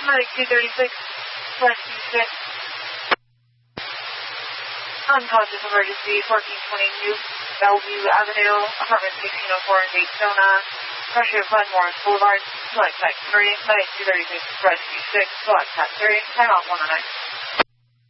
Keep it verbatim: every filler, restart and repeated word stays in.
Medic two thirty-six, rescue six. Unconscious emergency, fourteen twenty New Bellevue Avenue, apartment sixteen oh four in Daytona. Pressure of Glenmore Boulevard, select type three, Medic two thirty-six, rescue six, select type three, time off one oh nine.